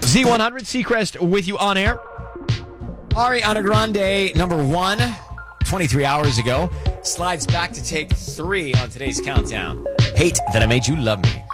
Z100, Seacrest with you on air. Ariana Grande, number 1, 23 hours ago, slides back to take 3 on today's countdown. Hate That I Made You Love Me.